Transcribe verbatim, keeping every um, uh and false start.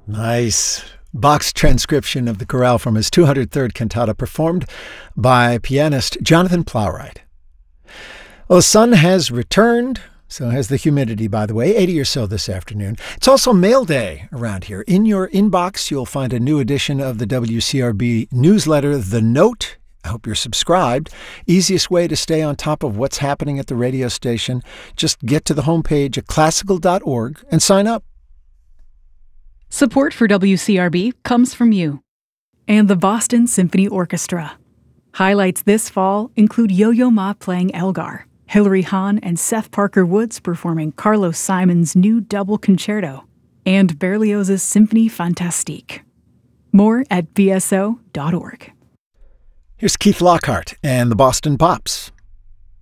Nice. Bach's transcription of the chorale from his two hundred third cantata performed by pianist Jonathan Plowright. Well, the sun has returned, so has the humidity, by the way, eighty or so this afternoon. It's also mail day around here. In your inbox, you'll find a new edition of the W C R B newsletter, The Note. I hope you're subscribed. Easiest way to stay on top of what's happening at the radio station, just get to the homepage at classical dot org and sign up. Support for W C R B comes from you and the Boston Symphony Orchestra. Highlights this fall include Yo-Yo Ma playing Elgar, Hilary Hahn and Seth Parker Woods performing Carlos Simon's new double concerto, and Berlioz's Symphonie Fantastique. More at b s o dot org. Here's Keith Lockhart and the Boston Pops.